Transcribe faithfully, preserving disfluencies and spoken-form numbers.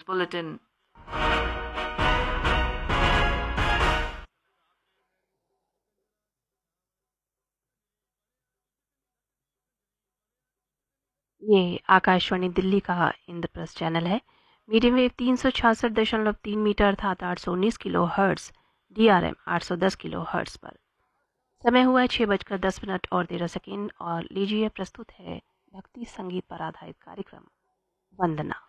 Bulletin. ये आकाशवाणी दिल्ली का Indraprastha channel है। मीडियम वेव तीन सौ छियासठ दशमलव तीन मीटर अर्थात आठ सौ उन्नीस kilo hertz, D R M आठ सौ दस किलो हर्ट्स पर। समय हुआ है छः बजकर दस मिनट और तेरह सेकेंड और लीजिए प्रस्तुत है भक्ति संगीत पर आधारित कार्यक्रम वंदना।